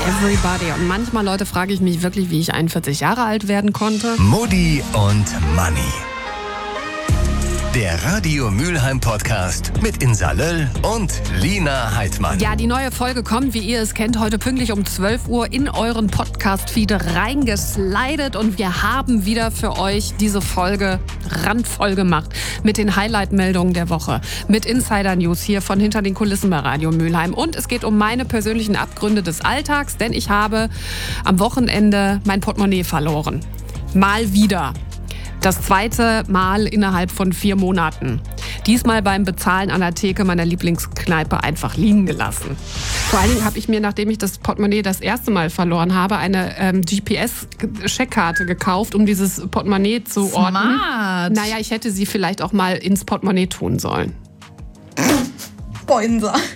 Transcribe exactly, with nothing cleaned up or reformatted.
Everybody. Und manchmal, Leute, frage ich mich wirklich, wie ich einundvierzig Jahre alt werden konnte. Mutti und Manni. Der Radio Mülheim Podcast mit Insa Löll und Lina Heidmann. Ja, die neue Folge kommt, wie ihr es kennt, heute pünktlich um zwölf Uhr in euren Podcast-Feed reingeslidet. Und wir haben wieder für euch diese Folge randvoll gemacht mit den Highlight-Meldungen der Woche, mit Insider-News hier von hinter den Kulissen bei Radio Mülheim. Und es geht um meine persönlichen Abgründe des Alltags, denn ich habe am Wochenende mein Portemonnaie verloren. Mal wieder. Das zweite Mal innerhalb von vier Monaten. Diesmal beim Bezahlen an der Theke meiner Lieblingskneipe einfach liegen gelassen. Vor allen Dingen habe ich mir, nachdem ich das Portemonnaie das erste Mal verloren habe, eine ähm, G P S-Checkkarte gekauft, um dieses Portemonnaie zu orten. Smart. Naja, ich hätte sie vielleicht auch mal ins Portemonnaie tun sollen. Boah, Insa.